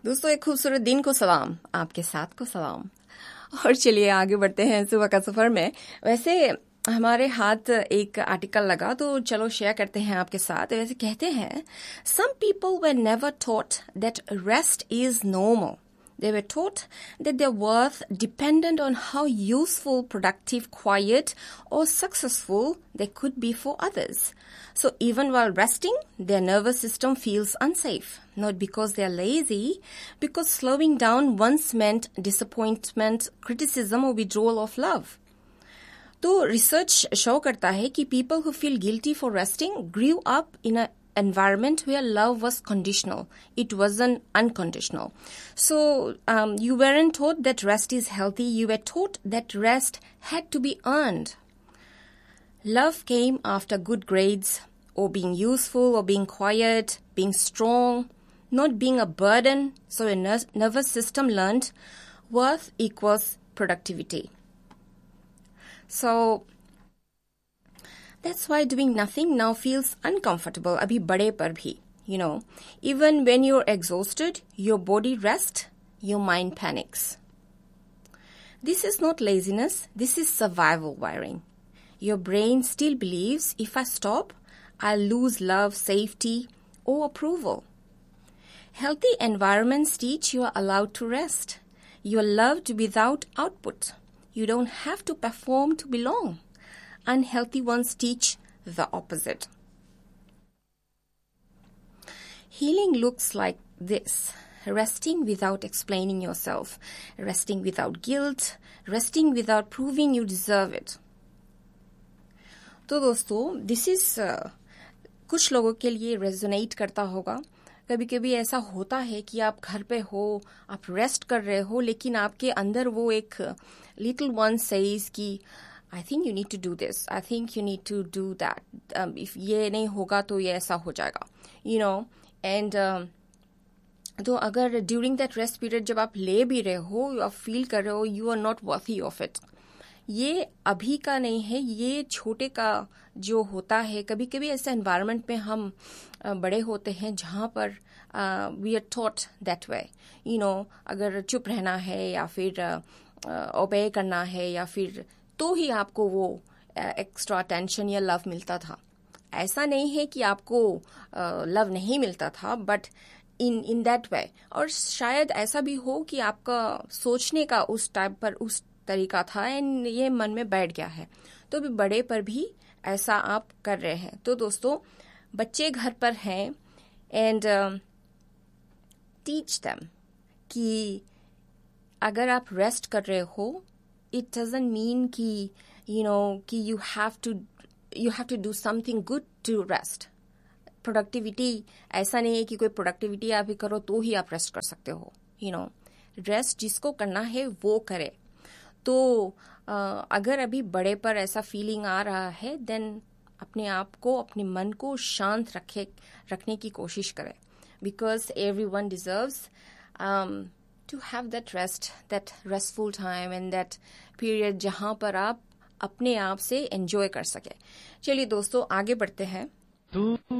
दोस्तों, एक खूबसूरत दिन को सलाम, आपके साथ को सलाम। और चलिए आगे बढ़ते हैं सुबह का सफर में। वैसे हमारे हाथ एक आर्टिकल लगा तो चलो शेयर करते हैं आपके साथ। वैसे कहते हैं, some people were never taught that rest is normal. They were taught that their worth depended on how useful, productive, quiet, or successful they could be for others. So even while resting, their nervous system feels unsafe. Not because they are lazy, because slowing down once meant disappointment, criticism, or withdrawal of love. तो research show करता है कि people who feel guilty for resting grew up in a environment where love was conditional. It wasn't unconditional. So you weren't taught that rest is healthy. You were taught that rest had to be earned. Love came after good grades, or being useful, or being quiet, being strong, not being a burden. So a nervous system learned worth equals productivity. So that's why doing nothing now feels uncomfortable. Abhi bade par bhi, you know. Even when you're exhausted, your body rests, your mind panics. This is not laziness. This is survival wiring. Your brain still believes if I stop, I'll lose love, safety, or approval. Healthy environments teach you are allowed to rest. You are loved without output. You don't have to perform to belong. Unhealthy ones teach the opposite. Healing looks like this. Resting without explaining yourself. Resting without guilt. Resting without proving you deserve it. तो दोस्तों, this is कुछ लोगों के लिए resonate करता होगा। कभी कभी ऐसा होता है कि आप घर पे हो, आप रेस्ट कर रहे हो, लेकिन आपके अंदर वो एक लिटिल वन सेज कि I think you need to do this. I think you need to do that. If ये नहीं होगा तो ये ऐसा हो जाएगा, you know. And तो अगर during that rest period जब आप ले भी रहे हो, आप फील कर रहे हो you are not worthy of it, ये अभी का नहीं है, ये छोटे का जो होता है। कभी कभी ऐसे एनवायरनमेंट में हम बड़े होते हैं जहाँ पर we are taught that way, you know. अगर चुप रहना है या फिर ओबे करना है या फिर तो ही आपको वो एक्स्ट्रा अटेंशन या लव मिलता था। ऐसा नहीं है कि आपको लव नहीं मिलता था, बट इन दैट वे। और शायद ऐसा भी हो कि आपका सोचने का उस टाइम पर उस तरीका था एंड ये मन में बैठ गया है, तो भी बड़े पर भी ऐसा आप कर रहे हैं। तो दोस्तों, बच्चे घर पर हैं एंड टीच देम कि अगर आप रेस्ट कर रहे हो, it doesn't mean कि you know कि you have to do something good to rest. Productivity ऐसा नहीं है कि कोई productivity आप ही करो तो ही आप रेस्ट कर सकते हो, you know. रेस्ट जिसको करना है वो करे। तो अगर अभी बड़े पर ऐसा फीलिंग आ रहा है, देन अपने आप को, अपने मन को शांत रखने की कोशिश करें, because everyone deserves to have that rest, that restful time and that period जहाँ पर आप अपने आप से enjoy कर सके। चलिए दोस्तों, आगे बढ़ते हैं।